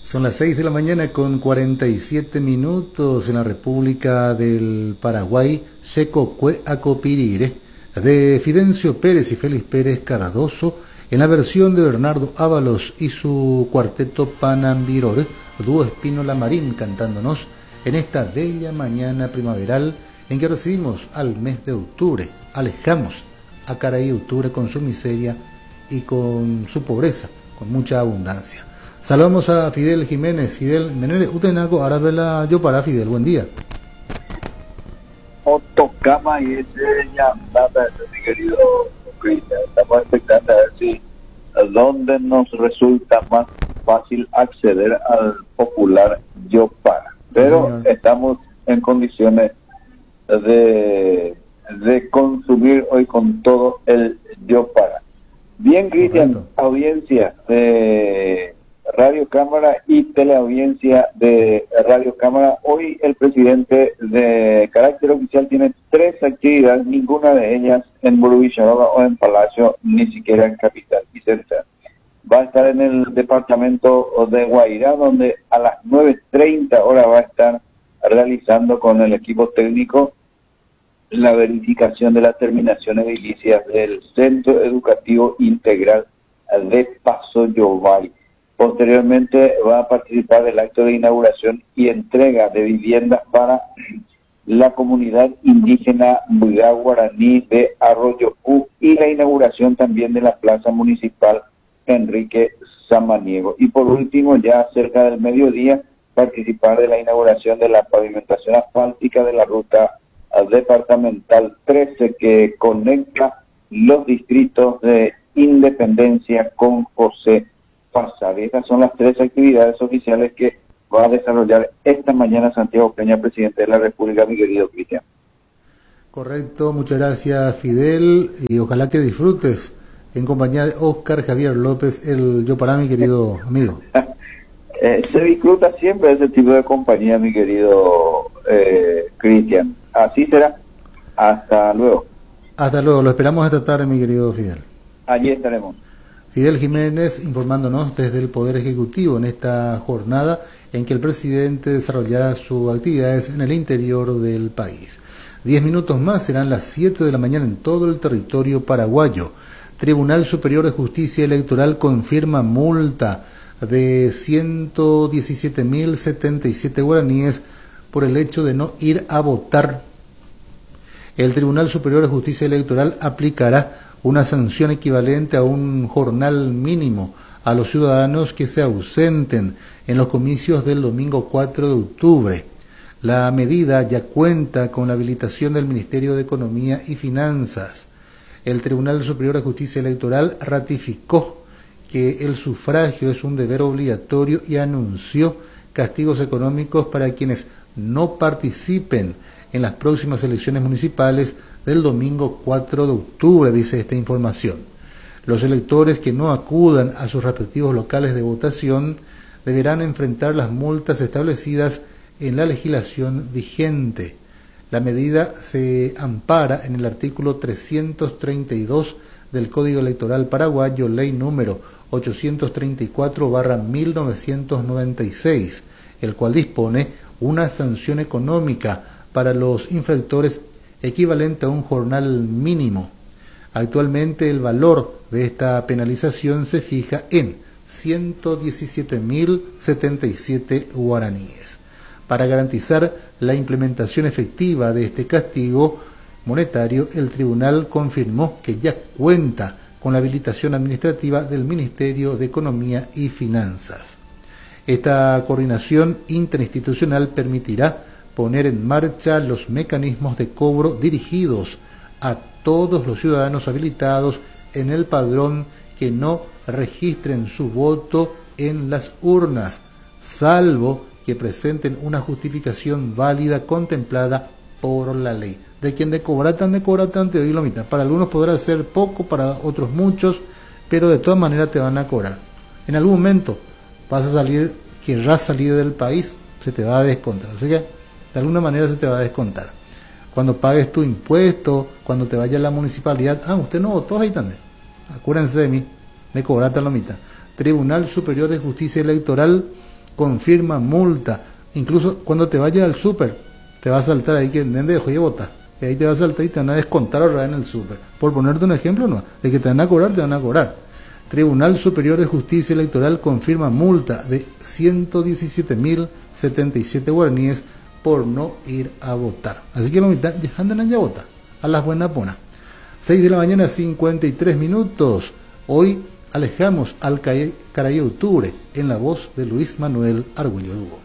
Son las 6 de la mañana con 47 minutos en la República del Paraguay. Secocue Acopirire, de Fidencio Pérez y Félix Pérez Cardoso, en la versión de Bernardo Ábalos y su cuarteto Panambiror, dúo Espínola Marín cantándonos en esta bella mañana primaveral en que recibimos al mes de octubre. Alejamos a Caraí octubre con su miseria y con su pobreza, con mucha abundancia. Saludamos a Fidel Jiménez. Fidel Menere, Utenaco, Arabela, yo para Fidel, buen día. Otocama y ese llamada, mi querido Cristian. Estamos expectando a ver si a dónde nos resulta más fácil acceder al popular yo para. Pero sí, estamos en condiciones de consumir hoy con todo el yo para. Bien, Cristian, audiencia de Radio Cámara y teleaudiencia de Radio Cámara. Hoy el presidente de carácter oficial tiene 3 actividades, ninguna de ellas en Burubicharova o en Palacio, ni siquiera en Capital y Central. Va a estar en el departamento de Guairá, donde a las 9:30 horas va a estar realizando con el equipo técnico la verificación de las terminaciones edilicias del Centro Educativo Integral de Paso Yoval. Posteriormente va a participar del acto de inauguración y entrega de viviendas para la comunidad indígena Buigá Guaraní de Arroyo Pu y la inauguración también de la plaza municipal Enrique Samaniego. Y por último, ya cerca del mediodía, participar de la inauguración de la pavimentación asfáltica de la ruta departamental 13 que conecta los distritos de Independencia con José Pasar. Estas son las 3 actividades oficiales que va a desarrollar esta mañana Santiago Peña, presidente de la República, mi querido Cristian. Correcto, muchas gracias Fidel, y ojalá que disfrutes en compañía de Oscar Javier López, el yo para mi querido amigo. Se disfruta siempre ese tipo de compañía, mi querido Cristian. Así será. Hasta luego. Hasta luego, lo esperamos esta tarde, mi querido Fidel. Allí estaremos. Fidel Jiménez informándonos desde el Poder Ejecutivo en esta jornada en que el presidente desarrollará sus actividades en el interior del país. 10 minutos más, serán las 7 de la mañana en todo el territorio paraguayo. Tribunal Superior de Justicia Electoral confirma multa de 117.077 guaraníes por el hecho de no ir a votar. El Tribunal Superior de Justicia Electoral aplicará una sanción equivalente a un jornal mínimo a los ciudadanos que se ausenten en los comicios del domingo 4 de octubre. La medida ya cuenta con la habilitación del Ministerio de Economía y Finanzas. El Tribunal Superior de Justicia Electoral ratificó que el sufragio es un deber obligatorio y anunció castigos económicos para quienes no participen en las próximas elecciones municipales del domingo 4 de octubre, dice esta información. Los electores que no acudan a sus respectivos locales de votación deberán enfrentar las multas establecidas en la legislación vigente. La medida se ampara en el artículo 332 del Código Electoral Paraguayo, ley número 834/1996, el cual dispone una sanción económica para los infractores equivalente a un jornal mínimo. Actualmente el valor de esta penalización se fija en 117.077 guaraníes. Para garantizar la implementación efectiva de este castigo monetario, el tribunal confirmó que ya cuenta con la habilitación administrativa del Ministerio de Economía y Finanzas. Esta coordinación interinstitucional permitirá poner en marcha los mecanismos de cobro dirigidos a todos los ciudadanos habilitados en el padrón que no registren su voto en las urnas, salvo que presenten una justificación válida contemplada por la ley. De quien de cobrar tan te doy la mitad. Para algunos podrá ser poco, para otros muchos, pero de todas maneras te van a cobrar. En algún momento vas a salir, querrás salir del país, se te va a descontar. Así que de alguna manera se te va a descontar. Cuando pagues tu impuesto, cuando te vaya a la municipalidad, usted no votó ahí también. Acuérdense de mí, de cobrar la mitad. Tribunal Superior de Justicia Electoral confirma multa. Incluso cuando te vayas al súper, te va a saltar ahí que de dejó y bota. Y ahí te va a saltar y te van a descontar otra vez en el súper. Por ponerte un ejemplo, no. De que te van a cobrar, te van a cobrar. Tribunal Superior de Justicia Electoral confirma multa de 117.077 guaraníes por no ir a votar. Así que la mitad ya andan allá a votar. A las buenas ponas. 6 de la mañana, 53 minutos. Hoy alejamos al Caray Octubre en la voz de Luis Manuel Argüello Dúo.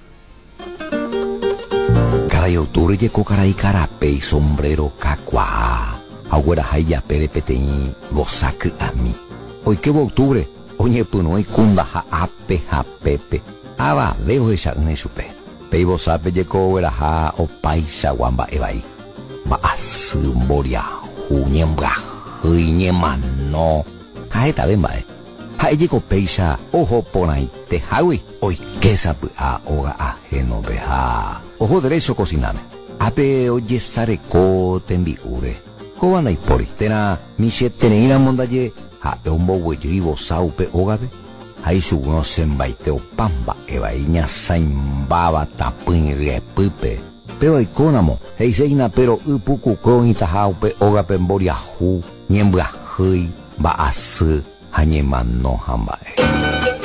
Caray Octubre llegó caray carape y sombrero cacuá. Agüera jaya pere peteñi gozac a mí. Hoy que octubre, oye puno y kunda ja ape ja pepe. Aba veo esa une supe. Peibo sape llegó agüera ja o paisa guamba ebai. Ma asumboria huñembra huñemano. Caeta ven bae. Ha llegó peisa ojo ponai te hawi. Hoy que sape a oga ajeno beja. Ojo derecho cociname. Ape oye sareco tembiure. Cobanda y pori. Tena mi siete ira mondaye. Ha ombo hueyibo saupe ogabe. Hay su no sembaiteo pamba. Ebaiña saimbaba tapin repupe. Pero hay conamo. Hey seina pero upuku cronita haupe ogape boria hu. Niembra hui. Ba asu. Hañeman no hambae.